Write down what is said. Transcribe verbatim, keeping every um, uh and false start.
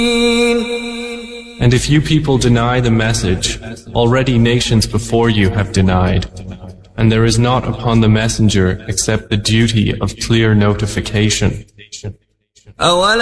And if you people deny the message, already nations before you have denied, and there is not upon the messenger except the duty of clear notification.